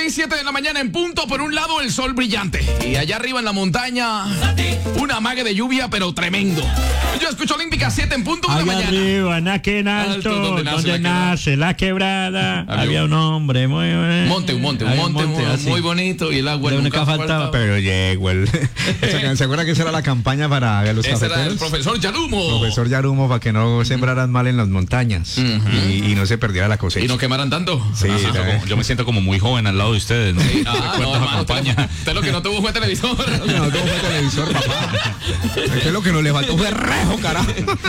Medellín, 7 de la mañana en punto. Por un lado, el sol brillante. Y allá arriba en la montaña, una amague de lluvia, pero tremendo. Yo escucho Olímpica, 7 en punto de la mañana. Arriba, naque en alto, donde nace la quebrada. Había un hombre muy un monte muy bonito y el agua nunca faltaba. Pero llegó el... ¿Se acuerda que esa era la campaña para los Ese cafeteros? era el profesor Yarumo. Profesor Yarumo, para que no sembraran mal en las montañas y no se perdiera la cosecha. Y no quemaran tanto. Sí, yo me siento como muy joven al lado de ustedes, ¿no? Sí. No, hermano, usted lo que no tuvo fue televisor. No tuvo fue televisor, papá. Usted lo que no le faltó fue rejo, carajo.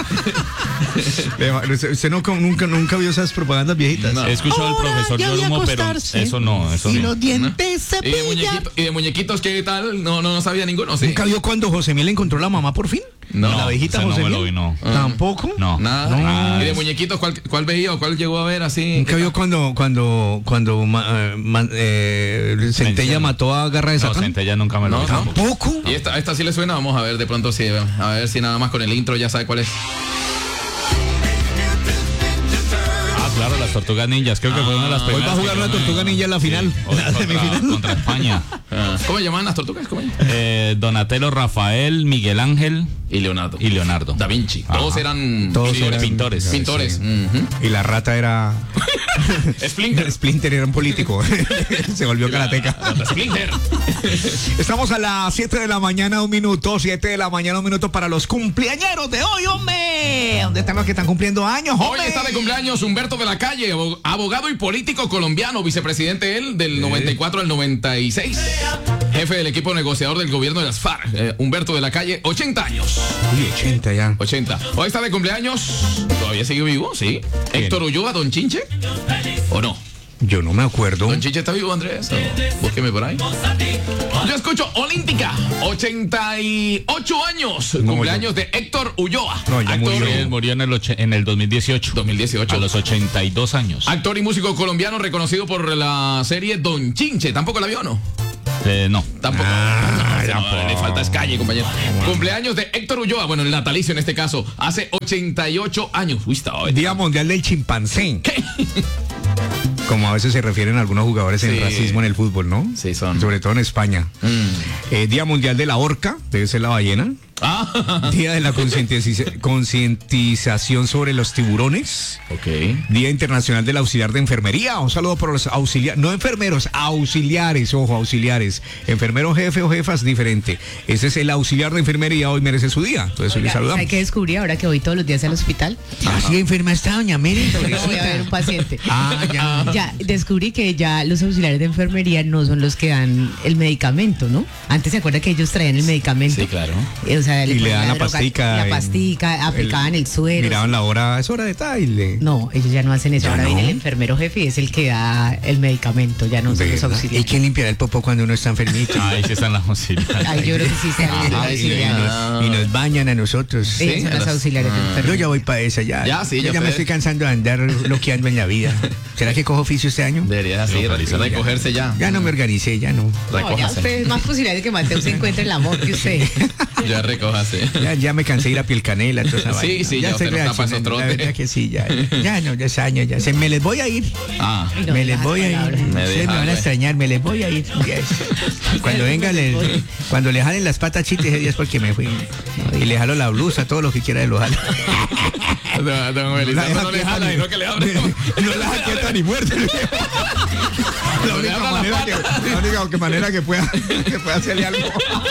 ¿Usted nunca vio esas propagandas viejitas? No. He escuchado al profesor Yarumo, pero eso no. Y los dientes se ¿Y de muñequitos qué tal? No sabía ninguno, sí. ¿Nunca vio cuando Josemiel encontró la mamá por fin? No, la viejita Josemiel. No me lo vi, no. ¿Tampoco? No. Nada. ¿Y de muñequitos cuál veía o cuál llegó a ver así? ¿Nunca vio cuando Centella mató a Garra de Satán? No, Centella nunca me lo vi. ¿Tampoco? Y esta sí le suena, vamos a ver de pronto si, a ver si nada más con el intro ya sabe cuál es. Claro, las Tortugas Ninjas, creo que fue una de las Hoy primeras. va a jugar la Tortuga Ninja en la final. La semifinal. Contra España. ¿Cómo llaman las tortugas? ¿Cómo Donatello, Rafael, Miguel Ángel y Leonardo. Da Vinci. Ajá. Todos eran pintores. Pintores. Y la rata era... Splinter. Splinter era un político. Se volvió karateca. Splinter. Estamos a las 7 de la mañana, 1 minuto. 7 de la mañana, 1 minuto para los cumpleañeros de hoy, hombre. ¿Dónde están los que están cumpliendo años, hombre? Hoy está de cumpleaños Humberto de la Calle, abogado y político colombiano, vicepresidente él del 94 al 96. Jefe del equipo negociador del gobierno de las FARC. Humberto de la Calle, 80 años. Uy, 80 ya. 80. Hoy está de cumpleaños. ¿Todavía sigue vivo? Sí. ¿Quién? Héctor Ulloa, Don Chinche. ¿O no? Yo no me acuerdo. Don Chinche está vivo, Andrés. Búsqueme por ahí. Yo escucho Olímpica, 88 años. No, cumpleaños de Héctor Ulloa. No, ya murió. Él murió en el 2018. 2018. A los 82 años. Actor y músico colombiano reconocido por la serie Don Chinche. ¿Tampoco la vio, no? No. Tampoco. tampoco. Le falta es calle, compañero. Cumpleaños de Héctor Ulloa. Bueno, el natalicio en este caso. Hace 88 años. Uy, estaba Día Mundial del Chimpancé. ¿Qué? Como a veces se refieren algunos jugadores en racismo en el fútbol, ¿no? Sí, son. Sobre todo en España. Día Mundial de la Orca, debe ser la ballena. Día de la concientización sobre los tiburones. Ok. Día Internacional del Auxiliar de Enfermería. Un saludo por los auxiliares, no enfermeros, auxiliares, ojo, auxiliares. Enfermero jefe o jefas, diferente. Ese es el auxiliar de enfermería, hoy merece su día. Entonces, le saludamos. Hay que descubrir ahora que voy todos los días al hospital. Sí, enferma está doña Mary. No voy a ver un paciente. Ya. Ya descubrí que ya los auxiliares de enfermería no son los que dan el medicamento, ¿no? Antes se acuerda que ellos traían el medicamento. Sí, claro. O sea, Y le ponían dan la droga, pastica. La pastica, aplicaban el suero. Miraban la hora, es hora de tal. No, ellos ya no hacen eso. Ya Ahora no. viene el enfermero jefe y es el que da el medicamento, ya no son los ¿Y auxiliares. quién limpiará el popó cuando uno está enfermito? Ahí sí están las auxiliares. Ay, yo creo que sí sean los Ajá, auxiliares. y nos bañan a nosotros. Ellos son los auxiliares de Yo enfermería. ya voy para esa, ya. Ya, sí, yo ya ya me fue. estoy cansando de andar loqueando en la vida. ¿Será que cojo oficio este año? Debería así, recogerse ya. Ya no me organicé, ya no. No, ya Recójase. usted es más posibilidad de que Mateo se encuentre el amor que usted. Ya recójase. Ya me cansé de ir a piel canela, toda esa Sí, vaina. sí, ya usted no está pa' esos la trotes. verdad que sí, ya no, ya es año, ya. Me les voy a ir. Ah. Y no Me me les dejas voy a ir. palabras. Me Ustedes me deja, van a güey. extrañar, me les voy a ir. Yes. Cuando venga, cuando le jalen las patas chites, ese día es porque me fui. Y le jalo la blusa, todo lo que quiera de lo jalo. Don Belisario no le jala y no que le abre. No la quieta ni muerte. La única manera que pueda hacerle algo.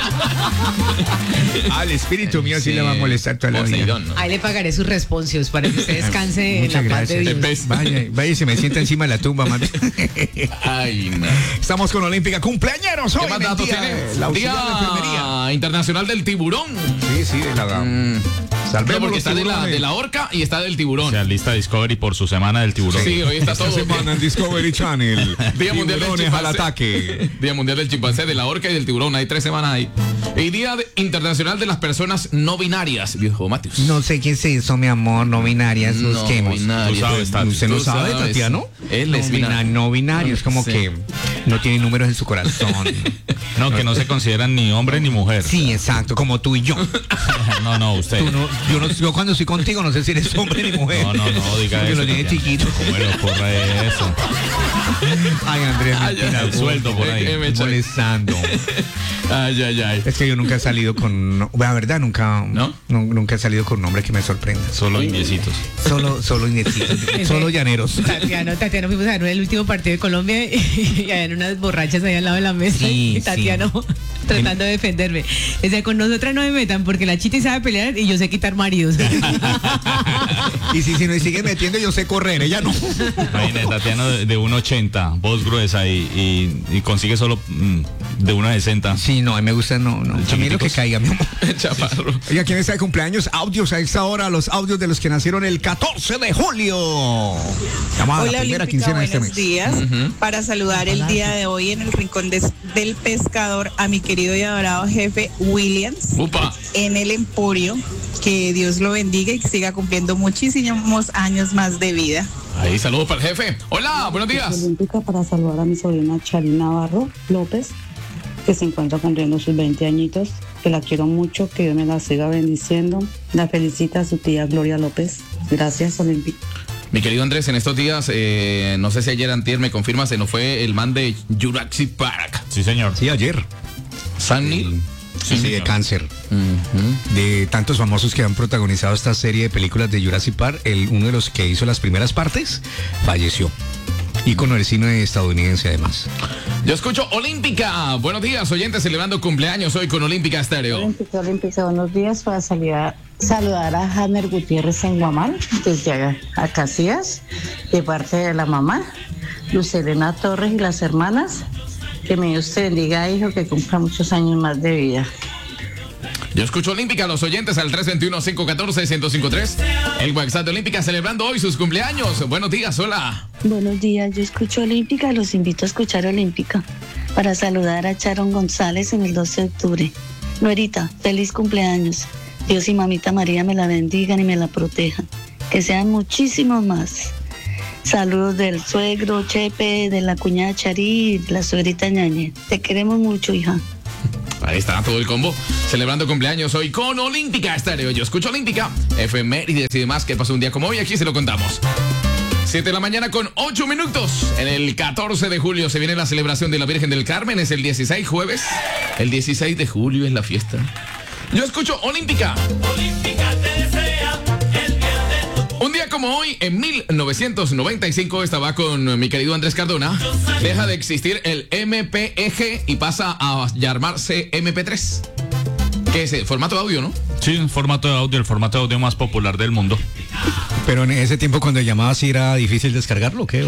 Al espíritu mío sí le va a molestar toda la vida. Poseidón, ¿no? Ahí le pagaré sus responsios para que usted descanse en Muchas la paz de gracias. Dios. Vaya y se me sienta encima de la tumba, man. Ay, no. Estamos con Olímpica. Cumpleañeros hoy. ¿Qué más en el datos día tiene? de la auxiliar de enfermería. Día Internacional del Tiburón. Sí, de la... No, Salvemos porque los está tiburones. de la orca y está del tiburón. O sea, lista Discovery por su semana del tiburón. Sí, hoy está todo. Esta semana en Discovery Channel. Día Mundial del Tiburones al Chimpancé. ataque. Día Mundial del Chimpancé, de la orca y del tiburón. Hay 3 semanas ahí. Y Día Internacional de las Personas No Binarias, viejo Matius. No sé qué es eso, mi amor. No binarias. Busquemos. binarias. Tú sabes, Tati. ¿Usted no Tú sabe, sabes. Tatiana? Él es binario. No binario. Es como Sí. que no tiene números en su corazón. No, que no se consideran ni hombre ni mujer. Sí, exacto. Como tú y yo. No, usted. Tú no, yo cuando estoy contigo no sé si eres hombre ni mujer. No, diga Porque eso. lo tiene Tatiana. chiquito. ¿Cómo le ocurre eso? Ay, Andrés, mentira, el sueldo por ahí. molestando. Ay. Es que yo nunca he salido con... La verdad, nunca he salido con un hombre que me sorprenda. Solo indiecitos. Solo indecisos. Solo llaneros. Tatiana, fuimos a ver el último partido de Colombia y habían unas borrachas ahí al lado de la mesa Sí, y Tatiana tratando de defenderme. O sea, con nosotras no me metan porque la Chiti sabe pelear y yo sé quitar maridos. Y si nos sigue metiendo, yo sé correr, ella no. Imagínate, Tatiana de 1.80, voz gruesa y consigue solo de 1.60. Sí, no, a mí me gusta, no. A mí lo que caiga, mi amor. Chaparro. Oiga, ¿quién está de cumpleaños? Audios a esta hora, los audios de los que nacieron el 14 de julio. Vamos a la primera quincena de este mes. Buenos días. Para saludar el día de hoy en el rincón del pescador a mi querido y adorado jefe Williams. Upa. En el Emporio. Que Dios lo bendiga y que siga cumpliendo muchísimos años más de vida. Ahí, saludos para el jefe. Hola, buenos días. Olímpica para saludar a mi sobrina Charina Navarro López, que se encuentra cumpliendo sus 20 añitos, que la quiero mucho, que Dios me la siga bendiciendo. La felicita a su tía Gloria López. Gracias, Olímpica. Mi querido Andrés, en estos días, no sé si ayer antier me confirma, se nos fue el man de Jurassic Park. Sí, señor. Sí, ayer. Sam Neill. Sí, de cáncer. De tantos famosos que han protagonizado esta serie de películas de Jurassic Park, uno de los que hizo las primeras partes falleció. Ícono del cine estadounidense, además. Yo escucho Olímpica. Buenos días, oyentes, celebrando cumpleaños hoy con Olímpica Estéreo. Olímpica, buenos días. Para saludar a Janer Gutiérrez en Guamal, desde a Casillas, de parte de la mamá, Luz Elena Torres y las hermanas. Que me Dios te bendiga, hijo, que cumpla muchos años más de vida. Yo escucho Olímpica, los oyentes al 321-514-1053. El WhatsApp de Olímpica celebrando hoy sus cumpleaños. Buenos días, hola. Buenos días, yo escucho Olímpica, los invito a escuchar Olímpica para saludar a Sharon González en el 12 de octubre. Nuerita, feliz cumpleaños. Dios y mamita María me la bendigan y me la protejan. Que sean muchísimos más. Saludos del suegro Chepe, de la cuñada Charí, de la suegrita Ñañe. Te queremos mucho, hija. Ahí está todo el combo. Celebrando cumpleaños hoy con Olímpica Estéreo. Yo escucho Olímpica, efemérides y demás que pasó un día como hoy. Aquí se lo contamos. 7 de la mañana con 8 minutos. En el 14 de julio se viene la celebración de la Virgen del Carmen. Es el 16, jueves. El 16 de julio es la fiesta. Yo escucho Olímpica. Olímpica te desea el viernes. Un día como hoy, en 1995, estaba con mi querido Andrés Cardona. Deja de existir el MPEG y pasa a llamarse MP3. ¿Qué es? Formato de audio, ¿no? Sí, un formato de audio, el formato de audio más popular del mundo. Pero en ese tiempo cuando llamabas ¿sí era difícil descargarlo o qué?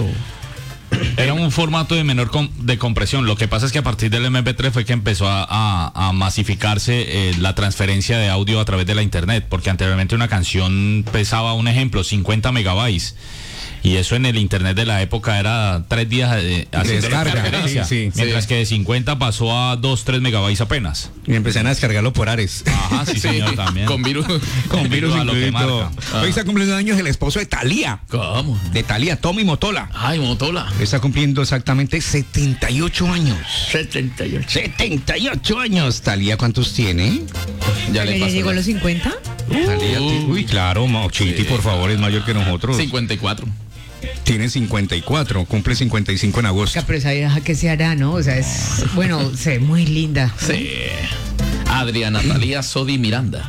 Era un formato de menor de compresión. Lo que pasa es que a partir del MP3 fue que empezó a masificarse la transferencia de audio a través de la internet, porque anteriormente una canción pesaba, un ejemplo, 50 megabytes. Y eso en el internet de la época era 3 días haciendo la transferencia. Sí. Mientras que de 50 pasó a 2-3 megabytes apenas. Y empezaron a descargarlo por Ares. Ajá, sí, señor, también. Con virus. Con virus a lo que incluido. marca. Hoy está cumpliendo años el esposo de Thalía. ¿Cómo? De Thalía, Tommy Motola. Ay, Motola. Está cumpliendo exactamente 78 años. 78. 78 años. Thalía, ¿cuántos tiene? Ya le pasó. ¿Llegó a los 50? Thalía, uy, claro, Chiti, por favor, es mayor que nosotros. 54. Tiene 54, cumple 55 en agosto. Pero esa vieja que se hará, ¿no? O sea, bueno, se ve muy linda. Sí. Adriana Natalia Sodi Miranda.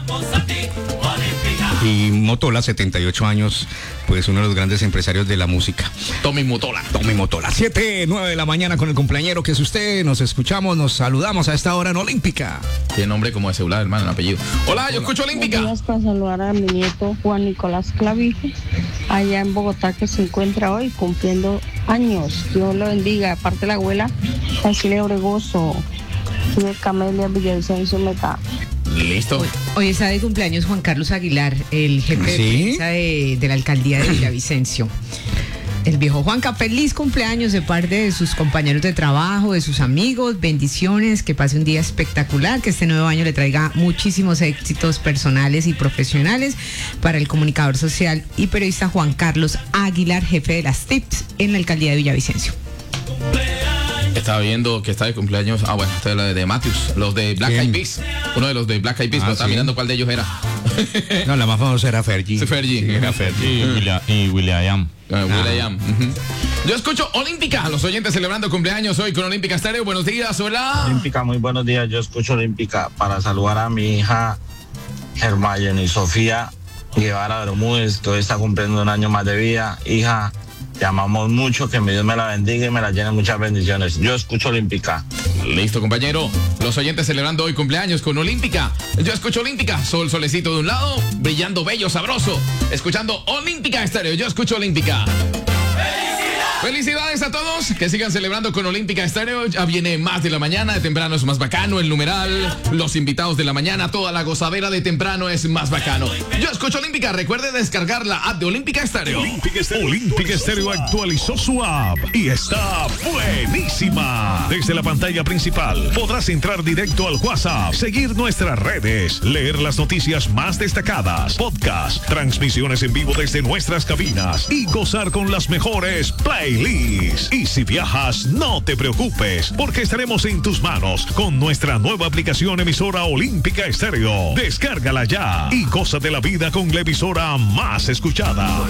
Y Motola, 78 años, pues uno de los grandes empresarios de la música. Tommy Motola. Tommy Motola. 7:09 de la mañana con el cumpleañero que es usted. Nos escuchamos, nos saludamos a esta hora en Olímpica. Tiene nombre como de celular, hermano, el apellido. Hola, yo escucho Olímpica. Buenos días, para saludar a mi nieto Juan Nicolás Clavijo, allá en Bogotá, que se encuentra hoy cumpliendo años. Dios lo bendiga. Aparte de la abuela, Cecilia Obregoso, de Camelia Villavicencio Meta. Listo. Hoy está de cumpleaños Juan Carlos Aguilar, el jefe de prensa de la alcaldía de Villavicencio. El viejo Juanca, feliz cumpleaños de parte de sus compañeros de trabajo, de sus amigos, bendiciones, que pase un día espectacular, que este nuevo año le traiga muchísimos éxitos personales y profesionales para el comunicador social y periodista Juan Carlos Aguilar, jefe de las TIPS en la alcaldía de Villavicencio. Estaba viendo que está de cumpleaños. Ah, bueno, esta es la de Matthews, los de Black Eyed Peas. Uno de los de Black Eyed Peas, pero estaba mirando cuál de ellos era. No, la más famosa era Fergie. Fergie. Era Fergie y Will.i.am. Will.i.am. Yo escucho Olímpica, los oyentes celebrando cumpleaños hoy con Olímpica Estéreo. Buenos días, hola. Olímpica, muy buenos días. Yo escucho Olímpica para saludar a mi hija Hermione Sofía Guevara Bermúdez, que hoy está cumpliendo un año más de vida. Hija, te amamos mucho, que mi Dios me la bendiga y me la llene muchas bendiciones. Yo escucho Olímpica. Listo, compañero. Los oyentes celebrando hoy cumpleaños con Olímpica. Yo escucho Olímpica. Solecito de un lado, brillando bello, sabroso. Escuchando Olímpica Estéreo. Yo escucho Olímpica. Felicidades a todos, que sigan celebrando con Olímpica Estéreo. Ya viene más de la mañana, de temprano es más bacano, el numeral, los invitados de la mañana, toda la gozadera de temprano es más bacano. Yo escucho Olímpica, recuerde descargar la app de Olímpica Estéreo. Olímpica Estéreo actualizó su app y está buenísima. Desde la pantalla principal podrás entrar directo al WhatsApp, seguir nuestras redes, leer las noticias más destacadas, podcast, transmisiones en vivo desde nuestras cabinas y gozar con las mejores playlists. Y si viajas, no te preocupes, porque estaremos en tus manos con nuestra nueva aplicación emisora Olímpica Estéreo. Descárgala ya y goza de la vida con la emisora más escuchada.